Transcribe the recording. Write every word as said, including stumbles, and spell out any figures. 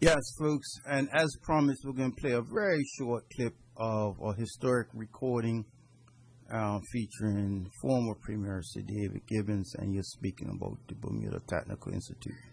Yes, folks, and as promised, we're going to play a very short clip of a historic recording uh, featuring former Premier Sir David Gibbons, and you're speaking about the Bermuda Technical Institute.